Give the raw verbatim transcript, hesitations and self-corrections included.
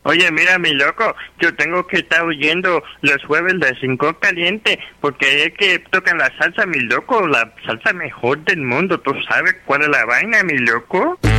Oye, mira, mi loco, yo tengo que estar oyendo los jueves de Cinco Caliente, porque es que tocan la salsa, mi loco, la salsa mejor del mundo. ¿Tú sabes cuál es la vaina, mi loco?